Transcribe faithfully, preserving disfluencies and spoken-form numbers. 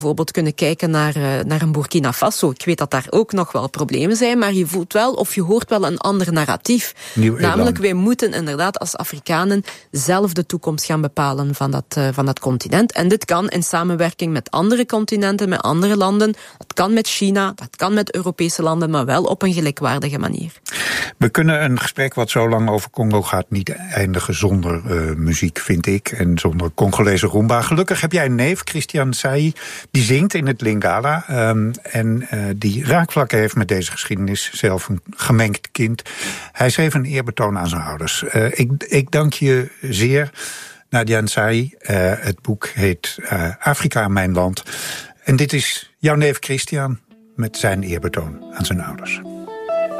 bijvoorbeeld kunnen kijken naar, uh, naar een Burkina Faso. Ik weet dat daar ook nog wel problemen zijn, maar je voelt wel of je hoort wel een ander narratief. Namelijk, wij moeten inderdaad als Afrikanen zelf de toekomst gaan bepalen van dat, uh, van dat continent. En dit kan in samenwerking met andere continenten, met andere landen. Dat kan met China, dat kan met Europese landen, maar wel op een gelijkwaardige manier. We kunnen een gesprek wat zo lang over Congo gaat niet eindigen zonder uh, muziek, vind ik. En zonder Congolese rumba. Gelukkig heb jij een neef, Christian Sayi, die zingt in het Lingala. Um, en uh, die raakvlakken heeft met deze geschiedenis. Zelf een gemengd kind. Hij schreef een eerbetoon aan zijn ouders. Uh, ik, ik dank je zeer, Nadia Sayi. Uh, het boek heet uh, Afrika, mijn land. En dit is jouw neef Christian met zijn eerbetoon aan zijn ouders.